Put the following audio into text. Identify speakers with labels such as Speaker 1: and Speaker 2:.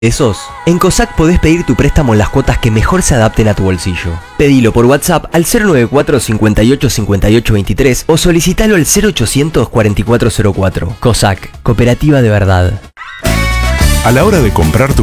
Speaker 1: pesos. En COSAC podés pedir tu préstamo en las cuotas que mejor se adapten a tu bolsillo. Pedilo por WhatsApp al 094 58 58 23 o solicitalo al 0800 4404. COSAC, cooperativa de verdad.
Speaker 2: A la hora de comprar tu